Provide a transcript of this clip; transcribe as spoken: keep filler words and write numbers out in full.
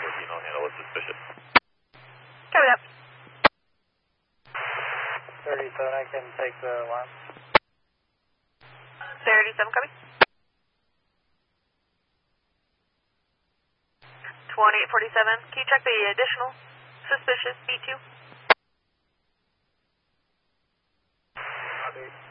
fourteen, I'll handle it suspicious. Copy that. thirty-seven, I can take the alarm. thirty-seven, copy. twenty-eight forty-seven, can you check the additional suspicious B two? Okay.